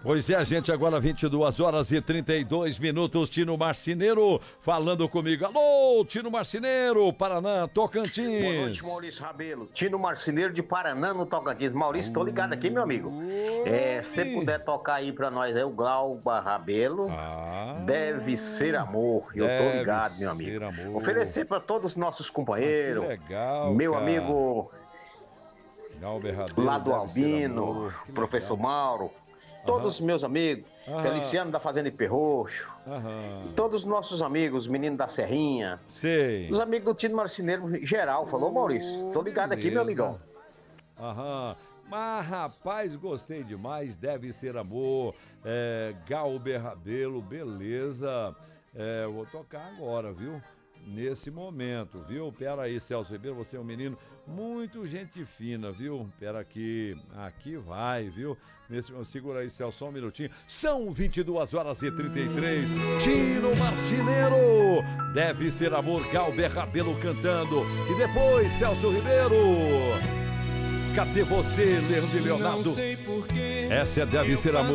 Pois é, gente, agora 22 horas e 32 minutos, Tino Marceneiro falando comigo. Alô, Tino Marceneiro, Paraná, Tocantins. Boa noite, Maurício Rabelo. Tino Marceneiro de Paraná, no Tocantins. Maurício, tô ligado aqui, meu amigo. Se puder tocar aí pra nós, o Glauba Rabelo. Deve ser amor. Eu tô ligado, meu amigo. Oferecer pra todos os nossos companheiros. Que legal, meu cara. Amigo Rabelo, lá do Albino, professor legal. Mauro. Todos os meus amigos, Feliciano da Fazenda Ipê Roxo, todos os nossos amigos, meninos da Serrinha, os amigos do Tino Marceneiro geral. Falou, Maurício? Tô ligado aqui, meu amigão. Mas, rapaz, gostei demais, deve ser amor. Glauber Rabelo, beleza. Vou tocar agora, viu? Nesse momento, viu? Pera aí, Celso Ribeiro, você é um menino muito gente fina, viu? Pera aqui vai, viu? Segura aí, Celso, só um minutinho. São 22 horas e 33. Tino Marceneiro, deve ser amor, Glauber Rabelo cantando. E depois, Celso Ribeiro, cadê você, Leandro e Leonardo? Essa deve ser amor.